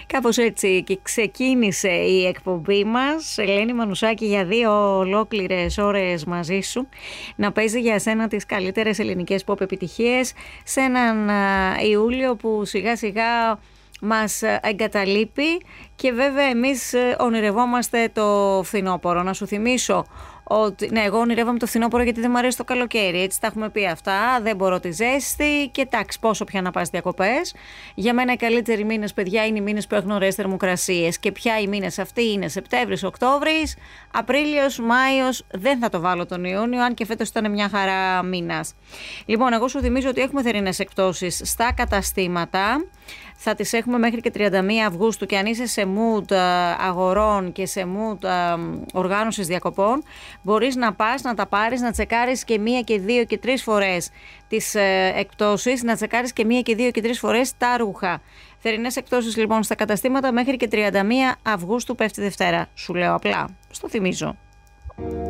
Κάπως έτσι και ξεκίνησε η εκπομπή μας, Ελένη Μανουσάκη, για 2 ολόκληρες ώρες μαζί σου, να παίζει για εσένα τις καλύτερες ελληνικές pop επιτυχίες σε έναν Ιούλιο που σιγά σιγά μας εγκαταλείπει και βέβαια εμείς ονειρευόμαστε το φθινόπωρο. Να σου θυμίσω ότι ναι, εγώ ονειρεύομαι το φθινόπωρο γιατί δεν μου αρέσει το καλοκαίρι. Έτσι τα έχουμε πει αυτά. Δεν μπορώ τη ζέστη. Και εντάξει, πόσο πια να πας διακοπές. Για μένα οι καλύτεροι μήνες, παιδιά, είναι οι μήνες που έχουν ωραίες θερμοκρασίες. Και πια οι μήνες αυτοί είναι Σεπτέμβρης, Οκτώβρης, Απρίλιος, Μάιος. Δεν θα το βάλω τον Ιούνιο, αν και φέτος ήταν μια χαρά μήνας. Λοιπόν, εγώ σου θυμίζω ότι έχουμε θερινές εκπτώσεις στα καταστήματα. Θα τις έχουμε μέχρι και 31 Αυγούστου και αν είσαι σε mood αγορών και σε mood οργάνωσης διακοπών, μπορείς να πας, να τα πάρεις, να τσεκάρεις και 1 και 2 και 3 φορές τις εκπτώσεις, να τσεκάρεις και 1 και 2 και 3 φορές τα ρούχα. Θερινές εκπτώσεις λοιπόν στα καταστήματα μέχρι και 31 Αυγούστου, πέφτει Δευτέρα. Σου λέω απλά, στο θυμίζω.